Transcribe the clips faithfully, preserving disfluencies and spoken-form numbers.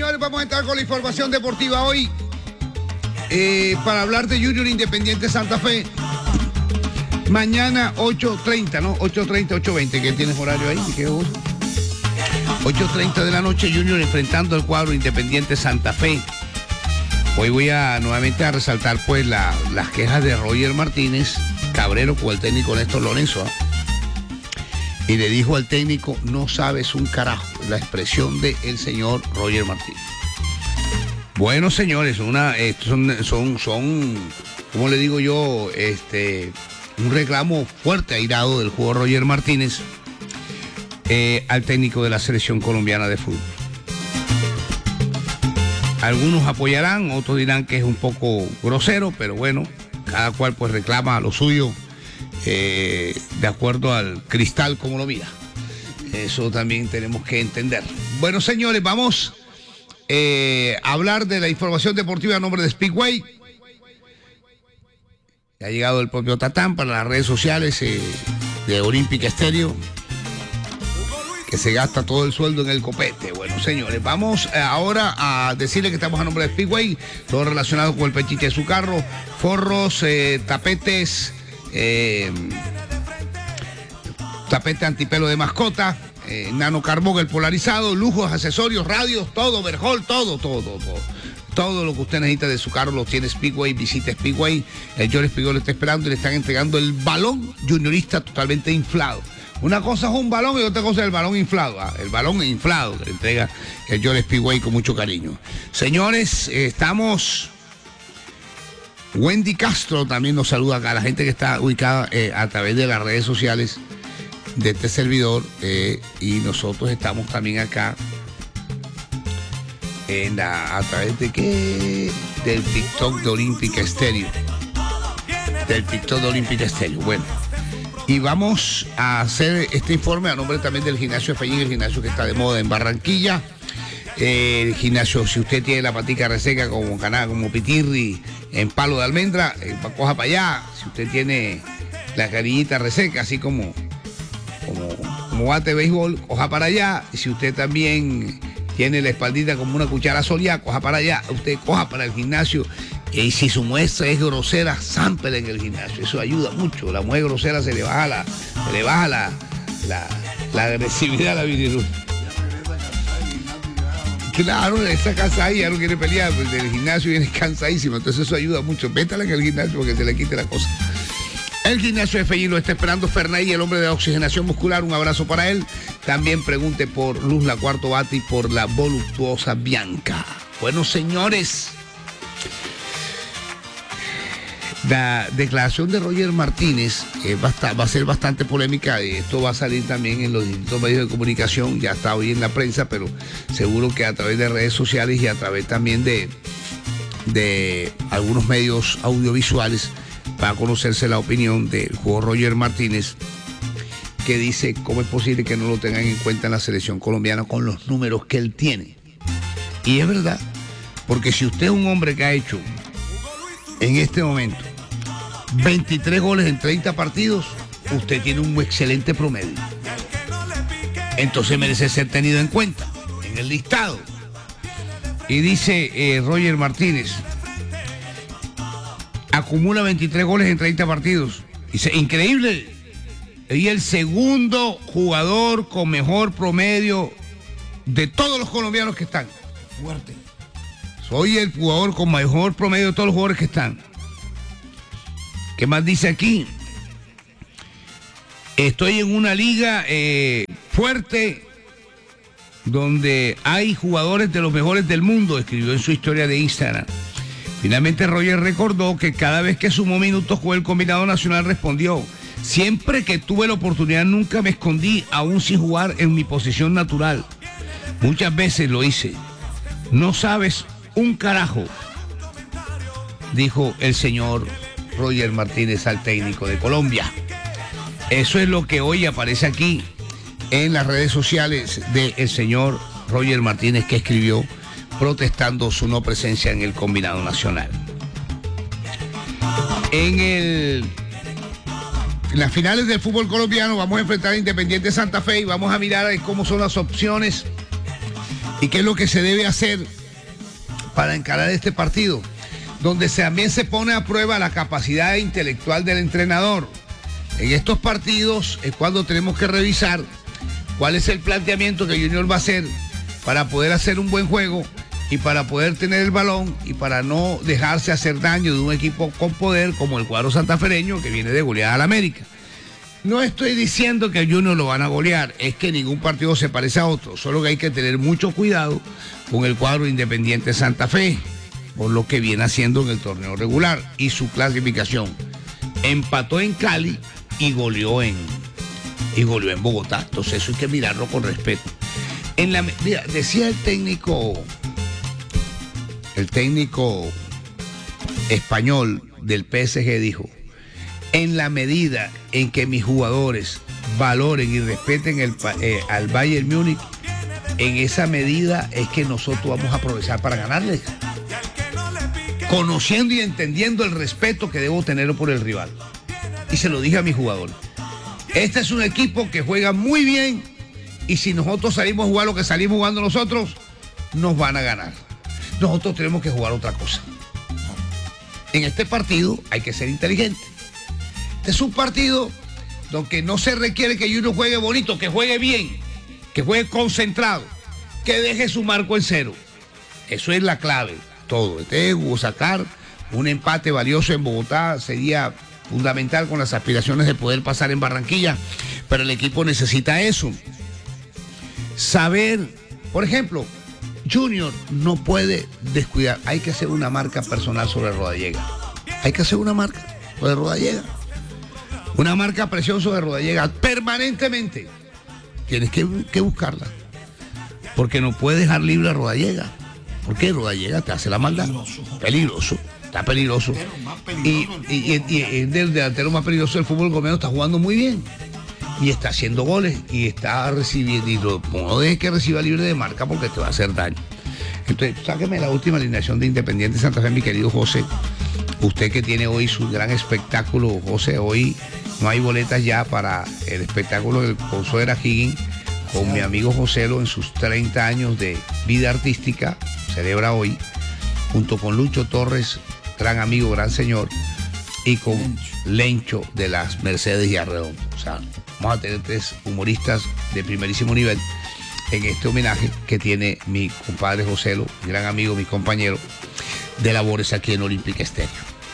señores, vamos a entrar con la información deportiva hoy eh, para hablar de Junior Independiente Santa Fe. Mañana ocho treinta, ¿no? ocho treinta, ocho veinte, ¿qué tienes horario ahí? ¿Qué uso? ocho treinta de la noche, Junior enfrentando al cuadro Independiente Santa Fe. Hoy voy a nuevamente a resaltar pues la, las quejas de Roger Martínez Cabrero con el técnico Néstor Lorenzo, ¿eh? Y le dijo al técnico, no sabes un carajo, la expresión del señor Roger Martínez. Bueno, señores, una, eh, son, son, son, ¿cómo le digo yo? Este, un reclamo fuerte, airado del jugador Roger Martínez eh, al técnico de la selección colombiana de fútbol. Algunos apoyarán, otros dirán que es un poco grosero, pero bueno, cada cual pues reclama lo suyo. Eh, de acuerdo al cristal como lo mira. Eso también tenemos que entender. Bueno, señores, vamos eh, a hablar de la información deportiva a nombre de Speedway. Ha llegado el propio Tatán para las redes sociales eh, de Olímpica Estéreo, que se gasta todo el sueldo en el copete. Bueno, señores, vamos ahora a decirle que estamos a nombre de Speedway, todo relacionado con el pechiche de su carro, forros, eh, tapetes, Eh, tapete antipelo de mascota, eh, nanocarbón, el polarizado, lujos, accesorios, radios, todo, verjol, todo, todo, todo. Todo lo que usted necesita de su carro lo tiene Speedway. Visite Speedway. El George Speedway lo está esperando y le están entregando el balón juniorista totalmente inflado. Una cosa es un balón y otra cosa es el balón inflado. ¿Ah? El balón inflado que le entrega el George Speedway con mucho cariño. Señores, eh, estamos... Wendy Castro también nos saluda acá, la gente que está ubicada eh, a través de las redes sociales de este servidor, eh, y nosotros estamos también acá en la, a través de qué, del TikTok de Olímpica Estéreo, del TikTok de Olímpica Estéreo. Bueno, y vamos a hacer este informe a nombre también del gimnasio Efellín, el gimnasio que está de moda en Barranquilla. Eh, el gimnasio, si usted tiene la patica reseca como canal, como pitirri en palo de almendra, eh, coja para allá. Si usted tiene la cariñita reseca, así como, como, como bate de béisbol, coja para allá. Y si usted también tiene la espaldita como una cuchara soleada, coja para allá. Usted coja para el gimnasio. Y si su muestra es grosera, zámpela en el gimnasio. Eso ayuda mucho. La mujer grosera se le baja la, se le baja la, la, la agresividad, la virilidad. Claro, está cansada y ya no quiere pelear, pues del gimnasio viene cansadísimo, entonces eso ayuda mucho. Vétala en el gimnasio porque se le quite la cosa. El gimnasio de Fellín lo está esperando Fernay, el hombre de la oxigenación muscular, un abrazo para él. También pregunte por Luz La Cuarto Bati, por la voluptuosa Bianca. Bueno, señores, la declaración de Roger Martínez eh, va, a estar, va a ser bastante polémica. Esto va a salir también en los distintos medios de comunicación, ya está hoy en la prensa, pero seguro que a través de redes sociales y a través también de, de algunos medios audiovisuales va a conocerse la opinión del jugador Roger Martínez, que dice cómo es posible que no lo tengan en cuenta en la selección colombiana con los números que él tiene. Y es verdad, porque si usted es un hombre que ha hecho en este momento veintitrés goles en treinta partidos, usted tiene un excelente promedio. Entonces merece ser tenido en cuenta en el listado. Y dice eh, Roger Martínez, acumula veintitrés goles en treinta partidos. Dice, increíble. Y el segundo jugador con mejor promedio de todos los colombianos que están. Fuerte. Soy el jugador con mejor promedio de todos los jugadores que están. ¿Qué más dice aquí? Estoy en una liga eh, fuerte donde hay jugadores de los mejores del mundo, escribió en su historia de Instagram. Finalmente Roger recordó que cada vez que sumó minutos con el combinado nacional respondió, siempre que tuve la oportunidad nunca me escondí aún sin jugar en mi posición natural. Muchas veces lo hice. No sabes un carajo, dijo el señor Roger Martínez al técnico de Colombia. Eso es lo que hoy aparece aquí en las redes sociales del señor Roger Martínez, que escribió protestando su no presencia en el combinado nacional. En, el, en las finales del fútbol colombiano vamos a enfrentar a Independiente Santa Fe y vamos a mirar cómo son las opciones ¿Y qué es lo que se debe hacer para encarar este partido? Donde también se pone a prueba la capacidad intelectual del entrenador. En estos partidos es cuando tenemos que revisar cuál es el planteamiento que Junior va a hacer para poder hacer un buen juego y para poder tener el balón y para no dejarse hacer daño de un equipo con poder como el cuadro santafereño que viene de golear al América. No estoy diciendo que a Junior lo van a golear, es que ningún partido se parece a otro, solo que hay que tener mucho cuidado con el cuadro Independiente Santa Fe, por lo que viene haciendo en el torneo regular y su clasificación. Empató en Cali y goleó en, y goleó en Bogotá, entonces eso hay que mirarlo con respeto. En la, mira, decía el técnico, el técnico español del P S G dijo, en la medida en que mis jugadores valoren y respeten el, eh, al Bayern Múnich, en esa medida es que nosotros vamos a aprovechar para ganarles. Conociendo y entendiendo el respeto que debo tener por el rival. Y se lo dije a mis jugadores. Este es un equipo que juega muy bien y si nosotros salimos a jugar lo que salimos jugando nosotros, nos van a ganar. Nosotros tenemos que jugar otra cosa. En este partido hay que ser inteligente. Este es un partido donde no se requiere que uno juegue bonito, que juegue bien, que juegue concentrado, que deje su marco en cero. Eso es la clave. Todo. Este, sacar un empate valioso en Bogotá sería fundamental con las aspiraciones de poder pasar en Barranquilla, pero el equipo necesita eso. Saber, por ejemplo, Junior no puede descuidar, hay que hacer una marca personal sobre Rodallega. Hay que hacer una marca sobre Rodallega. Una marca presión sobre Rodallega permanentemente. Tienes que, que buscarla. Porque no puedes dejar libre a Rodallega. Porque Rodallega te hace la maldad. Peligroso. Peligroso. Está peligroso. Y, y, y, y el delantero más peligroso del fútbol colombiano está jugando muy bien. Y está haciendo goles. Y está recibiendo. Y lo, no dejes que reciba libre de marca porque te va a hacer daño. Entonces, sáqueme la última alineación de Independiente Santa Fe, mi querido José. Usted que tiene hoy su gran espectáculo, José. Hoy no hay boletas ya para el espectáculo del Consuelo Higgins con mi amigo Joselo en sus treinta años de vida artística. Celebra hoy, junto con Lucho Torres, gran amigo, gran señor, y con Lencho de las Mercedes y Arredondo. O sea, vamos a tener tres humoristas de primerísimo nivel en este homenaje que tiene mi compadre Joselo, mi gran amigo, mi compañero de labores aquí en Olímpica Estéreo.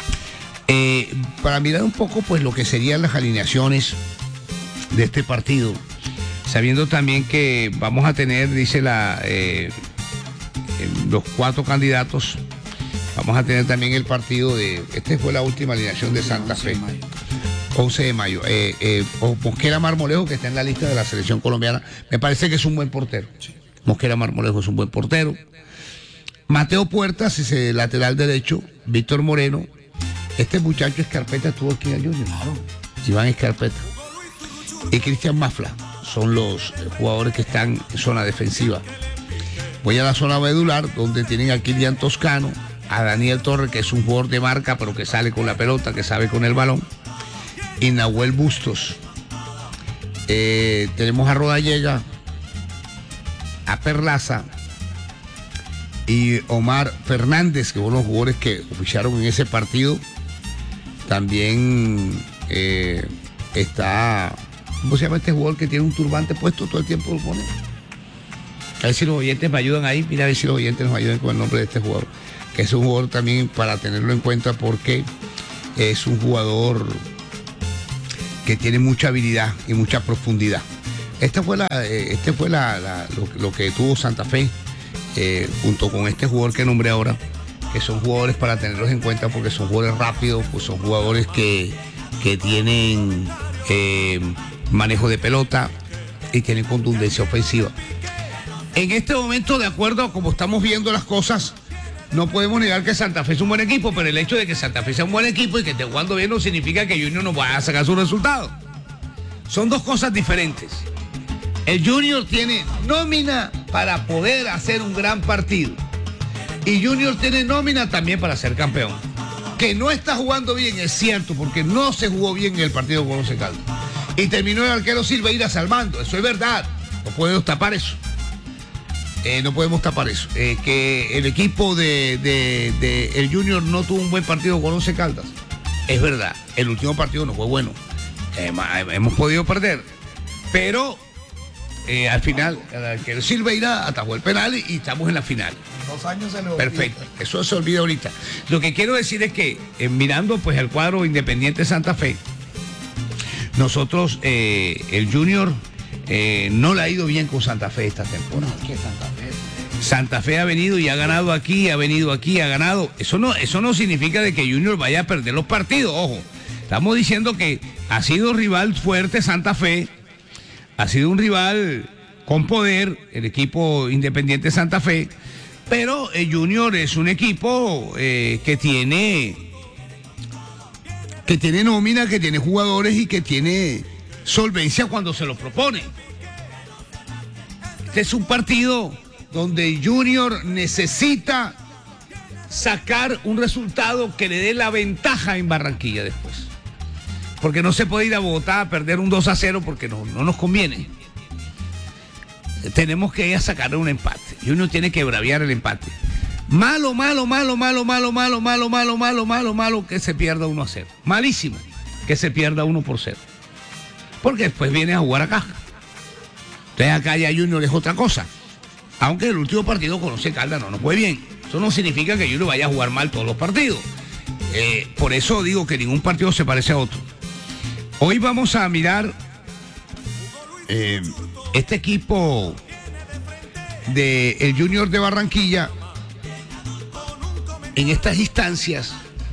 Eh, para mirar un poco pues lo que serían las alineaciones de este partido, sabiendo también que vamos a tener, dice la... Eh, los cuatro candidatos, vamos a tener también el partido de, este fue la última alineación de Santa Fe, once de mayo, eh, eh, Mosquera Marmolejo, que está en la lista de la selección colombiana, me parece que es un buen portero. Mosquera Marmolejo es un buen portero. Mateo Puertas, ese lateral derecho. Víctor Moreno, este muchacho Escarpeta estuvo aquí en el Junior, Iván Escarpeta, y Cristian Mafla son los jugadores que están en zona defensiva. Voy a la zona medular, donde tienen a Kilian Toscano, a Daniel Torres, que es un jugador de marca, pero que sale con la pelota, que sabe con el balón, y Nahuel Bustos. Eh, tenemos a Rodallega, a Perlaza y Omar Fernández, que fueron los jugadores que oficiaron en ese partido. También eh, está, ¿cómo se llama este jugador que tiene un turbante puesto todo el tiempo? Lo pone. A ver si los oyentes me ayudan ahí. Mira a ver si los oyentes nos ayudan con el nombre de este jugador. Que es un jugador también para tenerlo en cuenta porque es un jugador que tiene mucha habilidad y mucha profundidad. Esta fue la, este fue la, la, lo, lo que tuvo Santa Fe eh, junto con este jugador que nombré ahora, que son jugadores para tenerlos en cuenta porque son jugadores rápidos, pues son jugadores que, que tienen eh, manejo de pelota y tienen contundencia ofensiva. En este momento, de acuerdo a cómo estamos viendo las cosas, no podemos negar que Santa Fe es un buen equipo, pero el hecho de que Santa Fe sea un buen equipo y que esté jugando bien no significa que Junior no vaya a sacar su resultado. Son dos cosas diferentes. El Junior tiene nómina para poder hacer un gran partido. Y Junior tiene nómina también para ser campeón. Que no está jugando bien, es cierto, porque no se jugó bien en el partido con Once Caldas. Y terminó el arquero Silveira salvando, eso es verdad. No podemos tapar eso. Eh, no podemos tapar eso. Eh, que el equipo de, de, de el Junior no tuvo un buen partido con Once Caldas. Es verdad, el último partido no fue bueno. Eh, hemos podido perder. Pero eh, al final, que el Silveira atajó el penal y, y estamos en la final. Dos años se le olvida. Perfecto, eso se olvida ahorita. Lo que quiero decir es que eh, mirando pues el cuadro Independiente Santa Fe, nosotros, eh, el Junior eh, no le ha ido bien con Santa Fe esta temporada. ¿Qué Santa Fe? Santa Fe ha venido y ha ganado aquí, ha venido aquí, ha ganado. Eso no, eso no significa de que Junior vaya a perder los partidos, ojo. Estamos diciendo que ha sido rival fuerte Santa Fe, ha sido un rival con poder, el equipo Independiente Santa Fe, pero el Junior es un equipo eh, que tiene que tiene nómina, que tiene jugadores y que tiene solvencia cuando se lo propone. Este es un partido donde Junior necesita sacar un resultado que le dé la ventaja en Barranquilla después. Porque no se puede ir a Bogotá a perder un dos a cero porque no, no nos conviene. Tenemos que ir a sacar un empate. Junior tiene que braviar el empate. Malo, malo, malo, malo, malo, malo, malo, malo, malo, malo, malo que se pierda uno a cero. Malísimo que se pierda uno por cero. Porque después viene a jugar acá. Entonces acá ya Junior es otra cosa. Aunque el último partido con Once Caldas no nos fue bien. Eso no significa que Junior vaya a jugar mal todos los partidos. Eh, por eso digo que ningún partido se parece a otro. Hoy vamos a mirar eh, este equipo de el Junior de Barranquilla. En estas instancias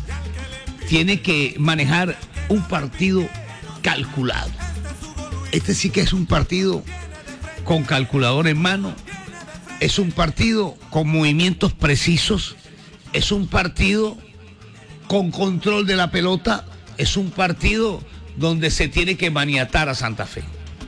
tiene que manejar un partido calculado. Este sí que es un partido con calculador en mano, es un partido con movimientos precisos, es un partido con control de la pelota, es un partido donde se tiene que maniatar a Santa Fe.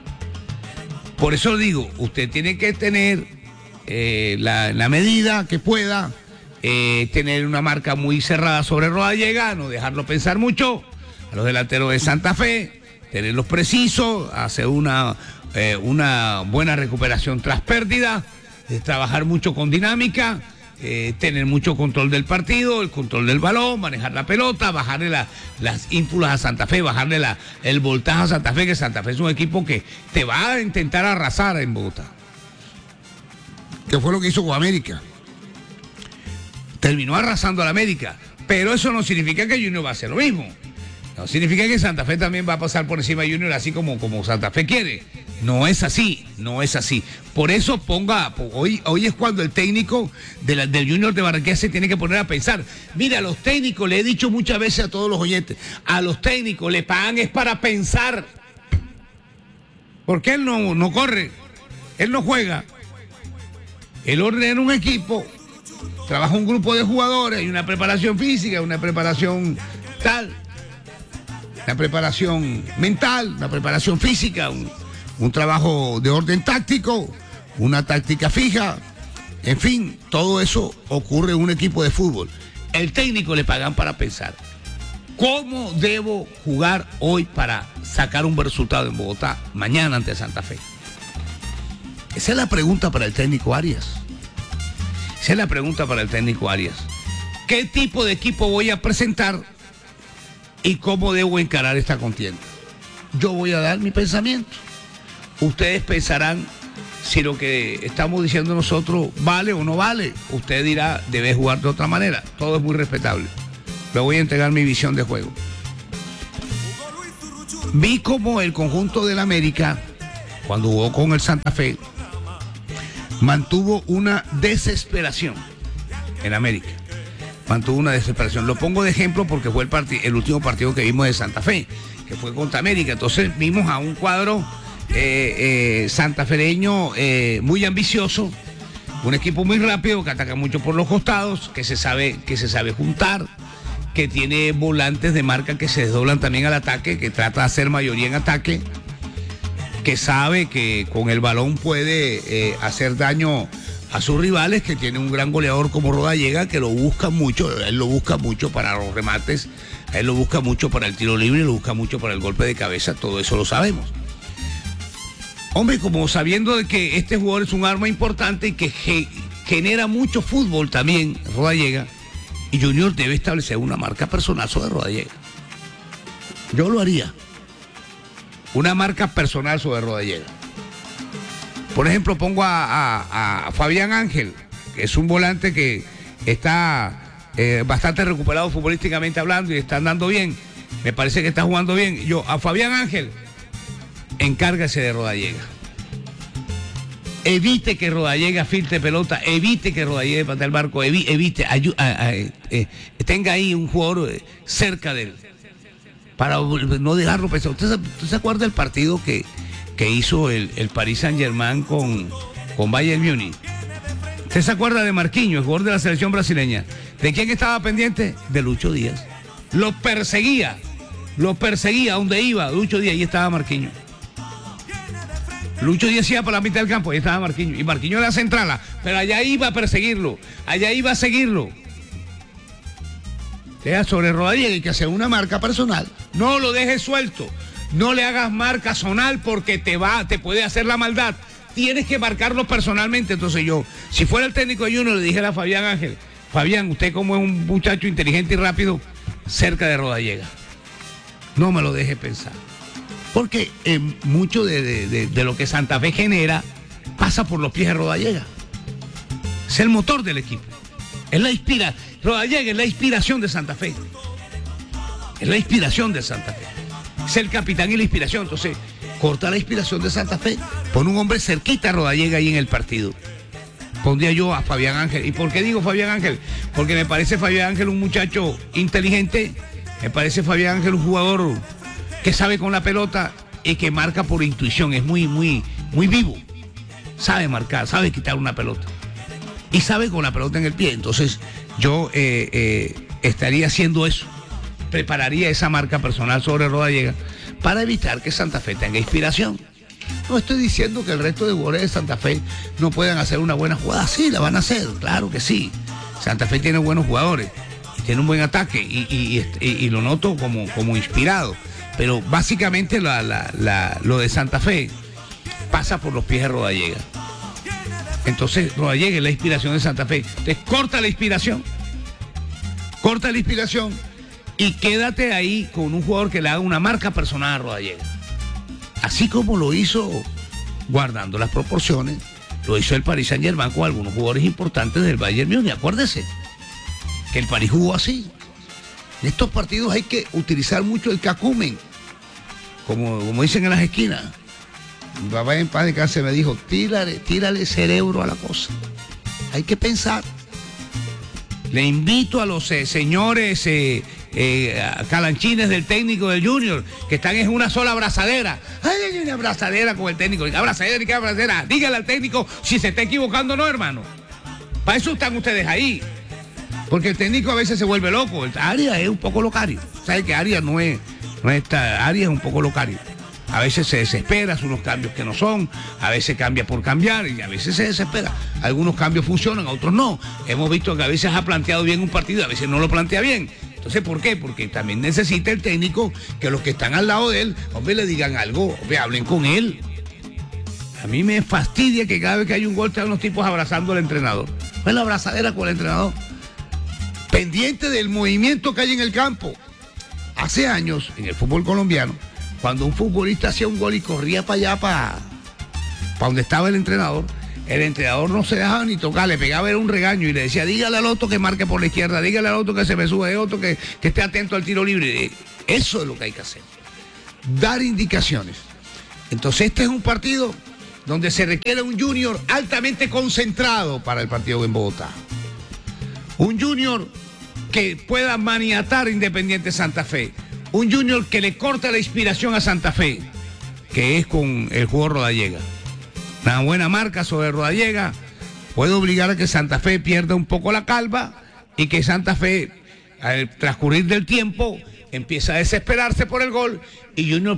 Por eso digo, usted tiene que tener eh, la, la medida que pueda, Eh, tener una marca muy cerrada sobre Rodallega, no dejarlo pensar mucho a los delanteros de Santa Fe, tenerlos precisos, hacer una, eh, una buena recuperación tras pérdida, eh, trabajar mucho con dinámica, eh, tener mucho control del partido, el control del balón, manejar la pelota, bajarle la, las ínfulas a Santa Fe, bajarle la, el voltaje a Santa Fe, que Santa Fe es un equipo que te va a intentar arrasar en Bogotá. ¿Qué fue lo que hizo con América? Terminó arrasando a la América, pero eso no significa que Junior va a hacer lo mismo. No significa que Santa Fe también va a pasar por encima de Junior así como, como Santa Fe quiere. No es así, no es así. Por eso ponga, hoy, hoy es cuando el técnico de la, del Junior de Barranquilla se tiene que poner a pensar. Mira, a los técnicos, le he dicho muchas veces a todos los oyentes, a los técnicos le pagan es para pensar. Porque él no, no corre, él no juega. Él ordena un equipo, trabaja un grupo de jugadores, hay una preparación física, una preparación tal, una preparación mental, una preparación física, un, un trabajo de orden táctico, una táctica fija, en fin, todo eso ocurre en un equipo de fútbol. El técnico le pagan para pensar. ¿Cómo debo jugar hoy para sacar un buen resultado en Bogotá mañana ante Santa Fe? Esa es la pregunta para el técnico Arias. Esa es la pregunta para el técnico Arias. ¿Qué tipo de equipo voy a presentar y cómo debo encarar esta contienda? Yo voy a dar mi pensamiento. Ustedes pensarán si lo que estamos diciendo nosotros vale o no vale. Usted dirá, debe jugar de otra manera. Todo es muy respetable. Le voy a entregar mi visión de juego. Vi como el conjunto del América, cuando jugó con el Santa Fe, mantuvo una desesperación en América. Mantuvo una desesperación. Lo pongo de ejemplo porque fue el, part- el último partido que vimos de Santa Fe, que fue contra América. Entonces vimos a un cuadro eh, eh, santafereño eh, muy ambicioso, un equipo muy rápido que ataca mucho por los costados, que se sabe, que se sabe juntar, que tiene volantes de marca que se desdoblan también al ataque, que trata de hacer mayoría en ataque, que sabe que con el balón puede eh, hacer daño a sus rivales, que tiene un gran goleador como Rodallega, que lo busca mucho, él lo busca mucho para los remates, él lo busca mucho para el tiro libre, lo busca mucho para el golpe de cabeza, todo eso lo sabemos. Hombre, como sabiendo de que este jugador es un arma importante y que ge- genera mucho fútbol también, Rodallega, y Junior debe establecer una marca personal sobre Rodallega. Yo lo haría. Una marca personal sobre Rodallega. Por ejemplo, pongo a, a, a Fabián Ángel, que es un volante que está eh, bastante recuperado futbolísticamente hablando y está andando bien. Me parece que está jugando bien. Yo, a Fabián Ángel, encárgase de Rodallega. Evite que Rodallega filtre pelota, evite que Rodallega patee el barco, evi, evite, ayu, a, a, eh, eh, tenga ahí un jugador eh, cerca de él, para no dejarlo pesado. ¿Usted, usted se acuerda del partido que, que hizo el, el Paris Saint-Germain con, con Bayern Múnich? ¿Usted se acuerda de Marquinhos, el jugador de la selección brasileña? ¿De quién estaba pendiente? De Lucho Díaz. Lo perseguía, lo perseguía donde iba Lucho Díaz, y estaba Marquinhos. Lucho Díaz iba por la mitad del campo, ahí estaba Marquinhos. Y Marquinhos era central, pero allá iba a perseguirlo, allá iba a seguirlo. Deja sobre Rodallega, hay que hacer una marca personal. No lo dejes suelto, no le hagas marca zonal porque te va, te puede hacer la maldad. Tienes que marcarlo personalmente. Entonces yo, si fuera el técnico de Junior, le dijera a Fabián Ángel: Fabián, usted como es un muchacho inteligente y rápido, cerca de Rodallega. No me lo deje pensar. Porque eh, mucho de, de, de, de lo que Santa Fe genera pasa por los pies de Rodallega. Es el motor del equipo. Es la inspira. Rodallega es la inspiración de Santa Fe. Es la inspiración de Santa Fe. Es el capitán y la inspiración. Entonces, corta la inspiración de Santa Fe. Pon un hombre cerquita a Rodallega ahí en el partido. Pondría yo a Fabián Ángel. ¿Y por qué digo Fabián Ángel? Porque me parece Fabián Ángel un muchacho inteligente. Me parece Fabián Ángel un jugador que sabe con la pelota y que marca por intuición. Es muy, muy, muy vivo. Sabe marcar, sabe quitar una pelota. Y sabe con la pelota en el pie. Entonces, yo eh, eh, estaría haciendo eso. Prepararía esa marca personal sobre Rodallega para evitar que Santa Fe tenga inspiración. No estoy diciendo que el resto de jugadores de Santa Fe no puedan hacer una buena jugada. Sí, la van a hacer, claro que sí. Santa Fe tiene buenos jugadores y tiene un buen ataque y, y, y, y lo noto como, como inspirado. Pero básicamente la, la, la, lo de Santa Fe pasa por los pies de Rodallega. Entonces Rodallega es la inspiración de Santa Fe. Entonces corta la inspiración. Corta la inspiración y quédate ahí con un jugador que le haga una marca personal a Rodallega. Así como lo hizo, guardando las proporciones, lo hizo el Paris Saint-Germain con algunos jugadores importantes del Bayern Múnich. Acuérdese que el París jugó así. En estos partidos hay que utilizar mucho el cacumen, como, como dicen en las esquinas. Mi papá en paz de cárcel me dijo: tírale, tírale cerebro a la cosa. Hay que pensar. Le invito a los eh, señores eh, eh, calanchines del técnico del Junior, que están en una sola abrazadera. Ay, hay una abrazadera con el técnico. Abrazadera y qué abrazadera. Dígale al técnico si se está equivocando o no, hermano. Para eso están ustedes ahí. Porque el técnico a veces se vuelve loco. El Arias es un poco locario. ¿Sabe que Arias no es, no está, Arias es un poco locario? A veces se desespera, hace unos cambios que no son, a veces cambia por cambiar y a veces se desespera. Algunos cambios funcionan, otros no. Hemos visto que a veces ha planteado bien un partido y a veces no lo plantea bien. Entonces, ¿por qué? Porque también necesita el técnico que los que están al lado de él, hombre, le digan algo, hombre, hablen con él. A mí me fastidia que cada vez que hay un gol están unos tipos abrazando al entrenador. Pues la abrazadera con el entrenador. Pendiente del movimiento que hay en el campo. Hace años, en el fútbol colombiano, cuando un futbolista hacía un gol y corría para allá, para, para donde estaba el entrenador, el entrenador no se dejaba ni tocar, le pegaba era un regaño y le decía: dígale al otro que marque por la izquierda, dígale al otro que se me sube, al otro que, que esté atento al tiro libre. Eso es lo que hay que hacer. Dar indicaciones. Entonces este es un partido donde se requiere un Junior altamente concentrado para el partido en Bogotá. Un Junior que pueda maniatar Independiente Santa Fe. Un Junior que le corta la inspiración a Santa Fe, que es con el jugador Rodallega. Una buena marca sobre Rodallega puede obligar a que Santa Fe pierda un poco la calma y que Santa Fe, al transcurrir del tiempo, empieza a desesperarse por el gol y Junior